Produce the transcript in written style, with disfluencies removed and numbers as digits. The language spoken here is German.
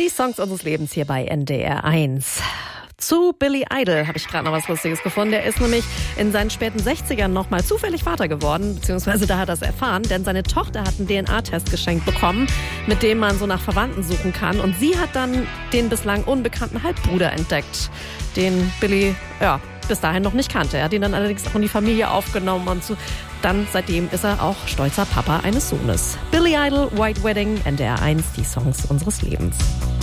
Die Songs unseres Lebens hier bei NDR 1. Zu Billy Idol habe ich gerade noch was Lustiges gefunden. Der ist nämlich in seinen späten 60ern nochmal zufällig Vater geworden, beziehungsweise da hat er es erfahren, denn seine Tochter hat einen DNA-Test geschenkt bekommen, mit dem man so nach Verwandten suchen kann. Und sie hat dann den bislang unbekannten Halbbruder entdeckt, den Billy, bis dahin noch nicht kannte. Er hat ihn dann allerdings auch in die Familie aufgenommen und dann seitdem ist er auch stolzer Papa eines Sohnes. Billy Idol, White Wedding, NDR 1, die Songs unseres Lebens.